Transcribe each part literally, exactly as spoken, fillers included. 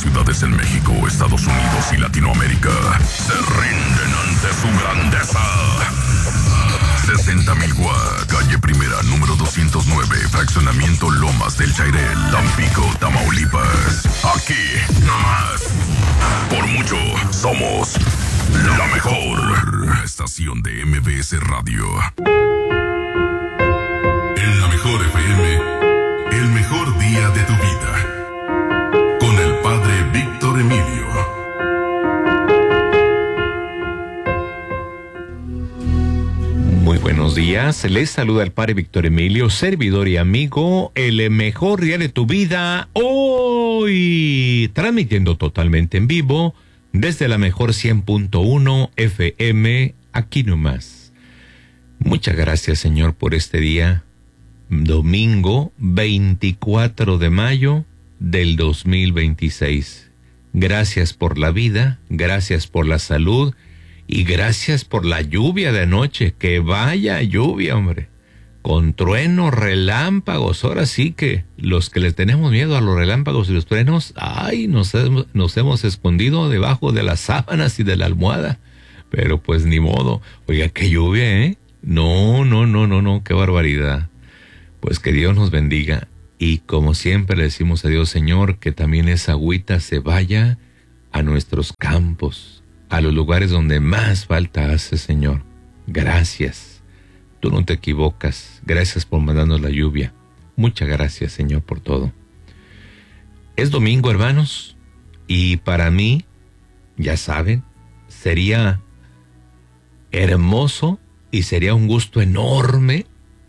ciudades en México, Estados Unidos y Latinoamérica se rinden ante su grandeza. sesenta mil Watts, calle Primera, número doscientos nueve, fraccionamiento Lomas del Chairel, Tampico, Tamaulipas. Aquí, nomás. Por mucho, somos la mejor estación de M B S Radio. En la mejor F M, el mejor día de tu vida. Con el padre Víctor Emilio. Muy buenos días, les saluda el padre Víctor Emilio, servidor y amigo, el mejor día de tu vida, hoy transmitiendo totalmente en vivo desde la mejor cien punto uno F M, aquí nomás. Muchas gracias, Señor, por este día, domingo veinticuatro de mayo del dos mil veintiséis. Gracias por la vida, gracias por la salud, y gracias por la lluvia de anoche, que vaya lluvia, hombre. Con truenos, relámpagos, ahora sí que los que les tenemos miedo a los relámpagos y los truenos, ay, nos, nos hemos escondido debajo de las sábanas y de la almohada. Pero pues ni modo. Oiga, qué lluvia, ¿eh? No, no, no, no, no, qué barbaridad. Pues que Dios nos bendiga. Y como siempre le decimos a Dios, Señor, que también esa agüita se vaya a nuestros campos, a los lugares donde más falta hace, Señor. Gracias. Tú no te equivocas. Gracias por mandarnos la lluvia. Muchas gracias, Señor, por todo. Es domingo, hermanos, y para mí, ya saben, sería hermoso y sería un gusto enorme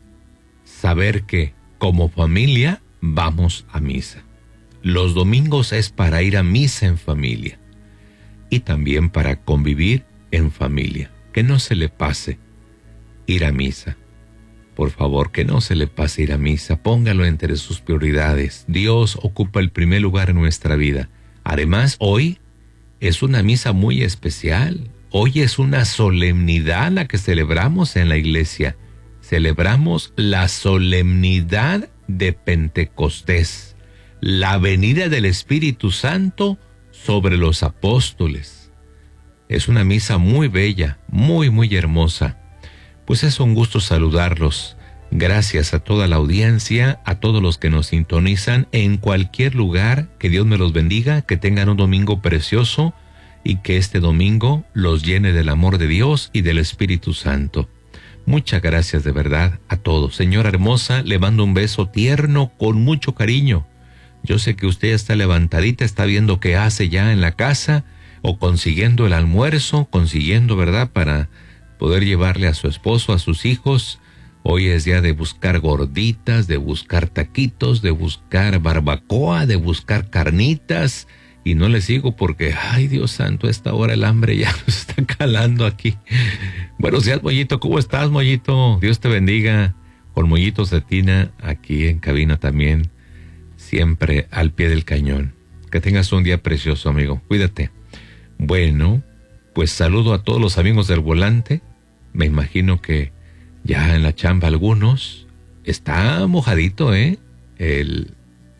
saber que, como familia, vamos a misa. Los domingos es para ir a misa en familia. Y también para convivir en familia. Que no se le pase ir a misa. Por favor, que no se le pase ir a misa. Póngalo entre sus prioridades. Dios ocupa el primer lugar en nuestra vida. Además, hoy es una misa muy especial. Hoy es una solemnidad la que celebramos en la iglesia. Celebramos la solemnidad de Pentecostés. La venida del Espíritu Santo sobre los apóstoles. Es una misa muy bella, muy, muy hermosa. Pues es un gusto saludarlos. Gracias a toda la audiencia, a todos los que nos sintonizan en cualquier lugar. Que Dios me los bendiga, que tengan un domingo precioso y que este domingo los llene del amor de Dios y del Espíritu Santo. Muchas gracias de verdad a todos. Señora hermosa, le mando un beso tierno con mucho cariño. Yo sé que usted ya está levantadita, está viendo qué hace ya en la casa, o consiguiendo el almuerzo, consiguiendo, ¿verdad?, para poder llevarle a su esposo, a sus hijos. Hoy es día de buscar gorditas, de buscar taquitos, de buscar barbacoa, de buscar carnitas. Y no les digo porque, ay, Dios santo, a esta hora el hambre ya nos está calando aquí. Buenos días, Mollito, ¿cómo estás, Mollito? Dios te bendiga. Con Mollito Cetina, aquí en cabina también. Siempre al pie del cañón. Que tengas un día precioso, amigo. Cuídate. Bueno, pues saludo a todos los amigos del volante. Me imagino que ya en la chamba algunos. Está mojadito, ¿eh? El,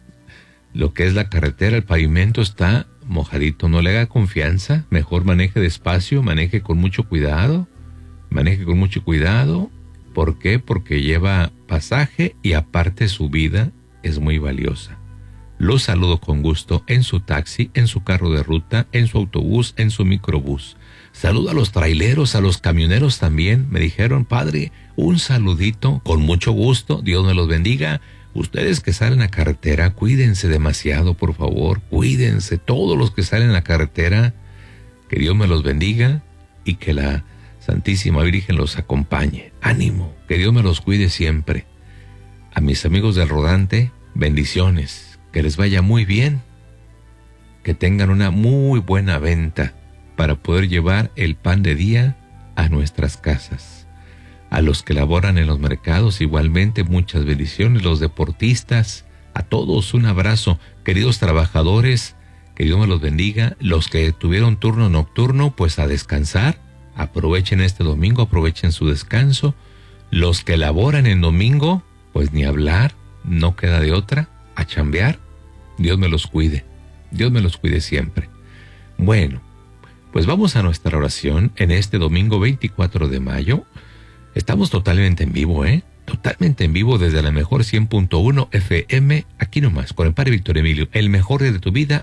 lo que es la carretera, el pavimento está mojadito. No le haga confianza. Mejor maneje despacio, maneje con mucho cuidado. Maneje con mucho cuidado. ¿Por qué? Porque lleva pasaje y aparte su vida es muy valiosa. Los saludo con gusto en su taxi, en su carro de ruta, en su autobús, en su microbús. Saludo a los traileros, a los camioneros también. Me dijeron, padre, un saludito, con mucho gusto, Dios me los bendiga. Ustedes que salen a carretera, cuídense demasiado, por favor, cuídense. Todos los que salen a carretera, que Dios me los bendiga y que la Santísima Virgen los acompañe. Ánimo, que Dios me los cuide siempre. A mis amigos del rodante, bendiciones. Que les vaya muy bien, que tengan una muy buena venta para poder llevar el pan de día a nuestras casas. A los que laboran en los mercados igualmente muchas bendiciones, los deportistas, a todos un abrazo. Queridos trabajadores, que Dios me los bendiga. Los que tuvieron turno nocturno, pues a descansar, aprovechen este domingo, aprovechen su descanso. Los que laboran en domingo, pues ni hablar, no queda de otra. A chambear, Dios me los cuide. Dios me los cuide siempre. Bueno, pues vamos a nuestra oración en este domingo veinticuatro de mayo. Estamos totalmente en vivo, ¿eh? Totalmente en vivo desde la mejor cien punto uno F M, aquí nomás, con el Padre Víctor Emilio, el mejor día de tu vida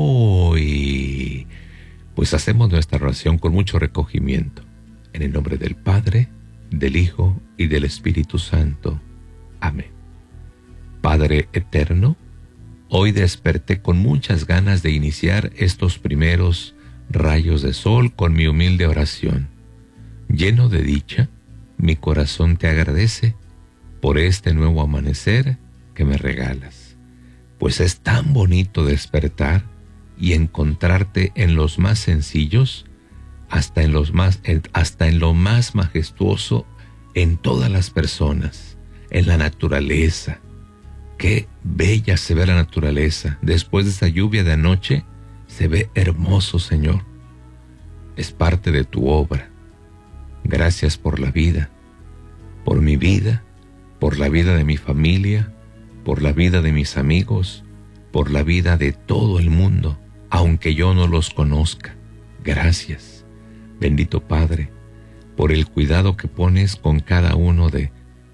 hoy. Pues hacemos nuestra oración con mucho recogimiento. En el nombre del Padre, del Hijo y del Espíritu Santo. Amén. Padre eterno, hoy desperté con muchas ganas de iniciar estos primeros rayos de sol con mi humilde oración. Lleno de dicha, mi corazón te agradece por este nuevo amanecer que me regalas, pues es tan bonito despertar y encontrarte en los más sencillos, hasta en los más, hasta en lo más majestuoso, en todas las personas, en la naturaleza. Qué bella se ve la naturaleza. Después de esa lluvia de anoche, se ve hermoso, Señor. Es parte de tu obra. Gracias por la vida, por mi vida, por la vida de mi familia, por la vida de mis amigos, por la vida de todo el mundo, aunque yo no los conozca. Gracias, bendito Padre, por el cuidado que pones con cada uno de,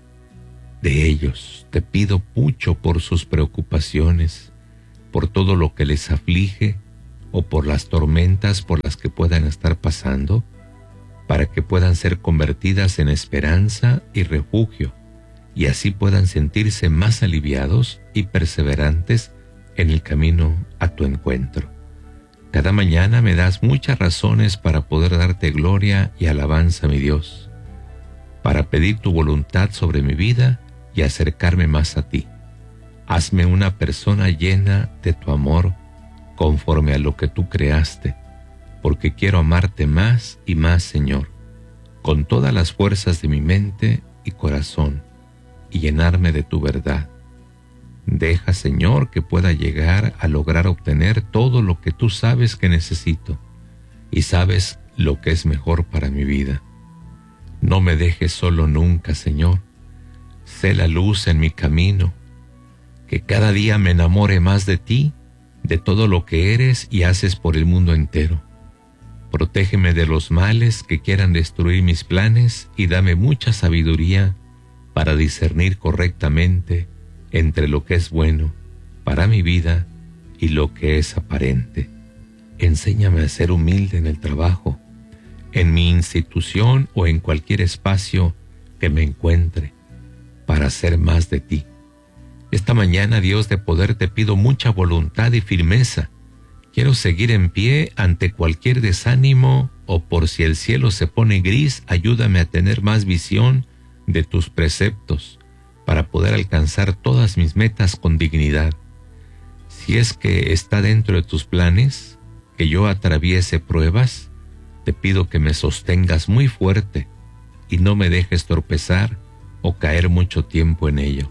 de ellos. Te pido mucho por sus preocupaciones, por todo lo que les aflige o por las tormentas por las que puedan estar pasando, para que puedan ser convertidas en esperanza y refugio, y así puedan sentirse más aliviados y perseverantes en el camino a tu encuentro. Cada mañana me das muchas razones para poder darte gloria y alabanza, mi Dios, para pedir tu voluntad sobre mi vida y acercarme más a ti. Hazme una persona llena de tu amor, conforme a lo que tú creaste, porque quiero amarte más y más, Señor, con todas las fuerzas de mi mente y corazón, y llenarme de tu verdad. Deja, Señor, que pueda llegar a lograr obtener todo lo que tú sabes que necesito, y sabes lo que es mejor para mi vida. No me dejes solo nunca, Señor. Sé la luz en mi camino, que cada día me enamore más de ti, de todo lo que eres y haces por el mundo entero. Protégeme de los males que quieran destruir mis planes y dame mucha sabiduría para discernir correctamente entre lo que es bueno para mi vida y lo que es aparente. Enséñame a ser humilde en el trabajo, en mi institución o en cualquier espacio que me encuentre, para hacer más de ti. Esta mañana, Dios de poder, te pido mucha voluntad y firmeza. Quiero seguir en pie ante cualquier desánimo, o por si el cielo se pone gris, ayúdame a tener más visión de tus preceptos para poder alcanzar todas mis metas con dignidad. Si es que está dentro de tus planes que yo atraviese pruebas, te pido que me sostengas muy fuerte y no me dejes tropezar o caer mucho tiempo en ello.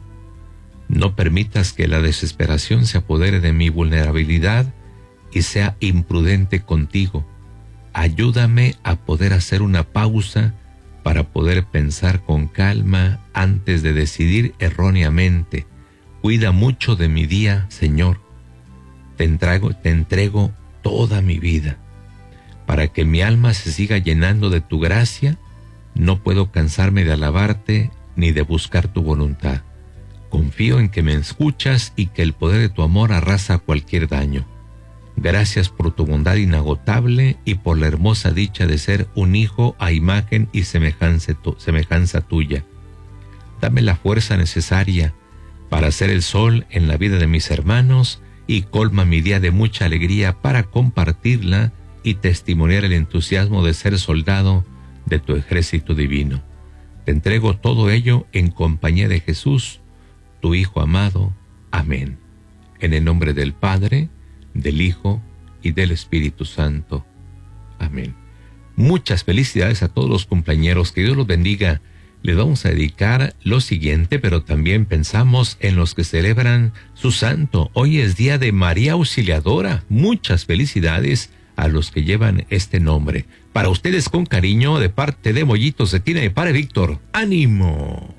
No permitas que la desesperación se apodere de mi vulnerabilidad y sea imprudente contigo. Ayúdame a poder hacer una pausa para poder pensar con calma antes de decidir erróneamente. Cuida mucho de mi día, Señor. Te entrego, te entrego toda mi vida. Para que mi alma se siga llenando de tu gracia, no puedo cansarme de alabarte ni de buscar tu voluntad. Confío en que me escuchas y que el poder de tu amor arrasa cualquier daño. Gracias por tu bondad inagotable y por la hermosa dicha de ser un hijo a imagen y semejanza, tu, semejanza tuya. Dame la fuerza necesaria para ser el sol en la vida de mis hermanos y colma mi día de mucha alegría para compartirla y testimoniar el entusiasmo de ser soldado de tu ejército divino. Te entrego todo ello en compañía de Jesús, tu Hijo amado. Amén. En el nombre del Padre, del Hijo y del Espíritu Santo. Amén. Muchas felicidades a todos los cumpleañeros, que Dios los bendiga. Les vamos a dedicar lo siguiente, pero también pensamos en los que celebran su santo. Hoy es día de María Auxiliadora. Muchas felicidades a los que llevan este nombre. Para ustedes con cariño, de parte de Mollitos de Tina y Padre Víctor. ¡Ánimo!